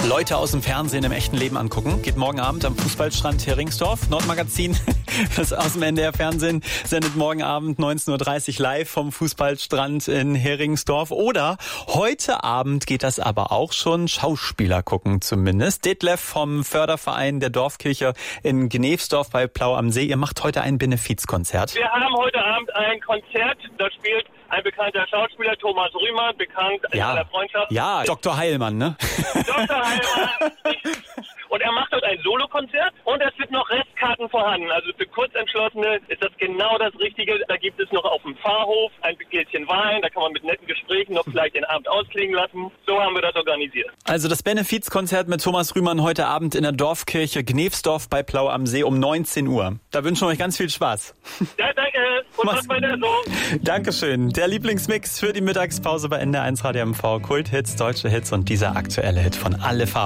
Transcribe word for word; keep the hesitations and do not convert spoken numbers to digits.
Leute aus dem Fernsehen im echten Leben angucken. Geht morgen Abend am Fußballstrand Heringsdorf. Nordmagazin, das aus dem N D R-Fernsehen, sendet morgen Abend neunzehn Uhr dreißig live vom Fußballstrand in Heringsdorf. Oder heute Abend geht das aber auch schon. Schauspieler gucken zumindest. Detlef vom Förderverein der Dorfkirche in Gnevsdorf bei Plau am See. Ihr macht heute ein Benefizkonzert. Wir haben heute Abend ein Konzert. Da spielt ein bekannter Schauspieler, Thomas Rühmann, bekannt in Ja. aller Freundschaft. Ja, Doktor Heilmann, ne? Doktor Heilmann. Und er macht dort ein Solokonzert und es sind noch Restkarten vorhanden. Also für Kurzentschlossene ist das genau das Richtige. Da gibt es noch auf dem Pfarrhof ein Gläschen Wein. Da kann man mit netten Gesprächen noch vielleicht den Abend ausklingen lassen. So haben wir das organisiert. Also das Benefizkonzert mit Thomas Rühmann heute Abend in der Dorfkirche Gnevsdorf bei Plau am See um neunzehn Uhr. Da wünschen wir euch ganz viel Spaß. Ja, danke. Und Mach's- macht weiter so. Dankeschön. Der Lieblingsmix für die Mittagspause bei N D R eins Radio M V. Kulthits, deutsche Hits und dieser aktuelle Hit von Alle Farben.